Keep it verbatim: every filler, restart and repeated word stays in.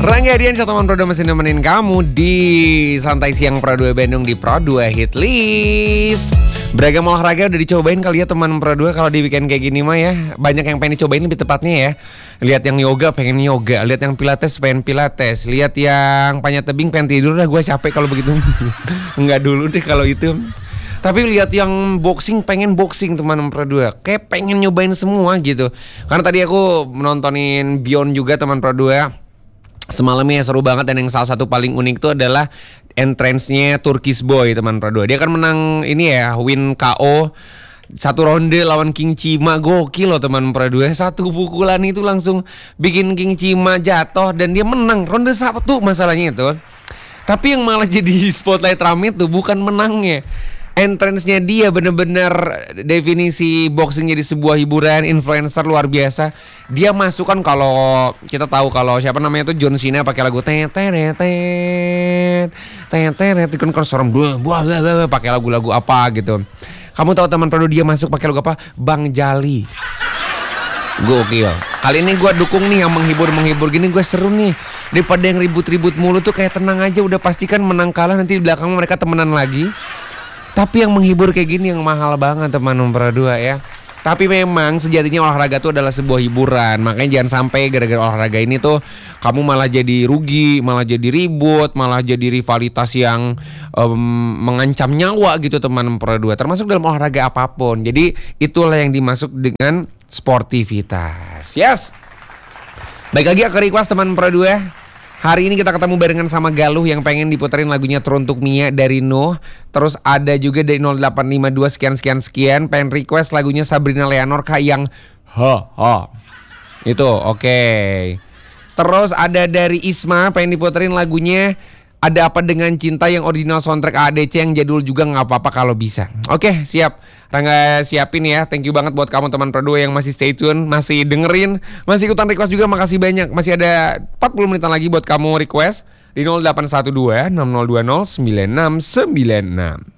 Rangga Dian, teman Pro dua masih nemenin kamu di Santai Siang Pro dua Bandung di Pro dua Hit List. Beragam olahraga udah dicobain kali ya teman Pro dua kalau di weekend kayak gini mah ya. Banyak yang pengen dicobain lebih tepatnya ya. Lihat yang yoga pengen yoga, lihat yang pilates pengen pilates, lihat yang panjat tebing pengen tidur, dah gue capek kalau begitu. Enggak dulu deh kalau itu. Tapi lihat yang boxing pengen boxing teman Pro dua. Kayak pengen nyobain semua gitu. Karena tadi aku menontonin Beyond juga teman Pro dua. Semalamnya seru banget dan yang salah satu paling unik itu adalah entrance-nya Turkish Boy teman Pro dua. Dia kan menang ini ya, win K O satu ronde lawan King Cima. Gokil loh teman Pro dua. Satu pukulan itu langsung bikin King Cima jatuh dan dia menang ronde satu masalahnya itu. Tapi yang malah jadi spotlight rame tuh bukan menangnya, entrance-nya dia bener-bener definisi boxing jadi sebuah hiburan, influencer luar biasa. Dia masuk kan, kalau kita tahu kalau siapa namanya itu John Cena pakai lagu tet tet tet tet tet itu kan serem, buah buah buah pakai lagu-lagu apa gitu. Kamu tahu teman Pro dia masuk pakai lagu apa? Bang Jali. Gokil. Kali ini gue dukung nih yang menghibur-menghibur gini, gue seru nih. Daripada yang ribut-ribut mulu tuh kayak tenang aja, udah pastikan menang kalah nanti di belakang mereka temenan lagi. Tapi yang menghibur kayak gini yang mahal banget teman Pro dua ya. Tapi memang sejatinya olahraga itu adalah sebuah hiburan. Makanya jangan sampai gara-gara olahraga ini tuh kamu malah jadi rugi, malah jadi ribut, malah jadi rivalitas yang um, mengancam nyawa gitu teman Pro dua. Termasuk dalam olahraga apapun. Jadi itulah yang dimaksud dengan sportivitas. Yes. Baik lagi aku request teman Pro dua. Hari ini kita ketemu barengan sama Galuh yang pengen diputerin lagunya Teruntuk Mia dari Nuh. Terus ada juga dari nol delapan lima dua sekian sekian sekian pengen request lagunya Sabrina Leonor Kak yang ha ha. Itu oke. Okay. Terus ada dari Isma pengen diputerin lagunya Ada Apa Dengan Cinta yang original soundtrack A D C yang jadul juga nggak apa-apa kalau bisa. Oke, okay, siap. Rangga siapin ya. Thank you banget buat kamu teman Pro dua yang masih stay tune, masih dengerin, masih ikutan request juga, makasih banyak. Masih ada empat puluh menitan lagi buat kamu request di nol delapan satu dua enam nol dua nol sembilan enam sembilan enam.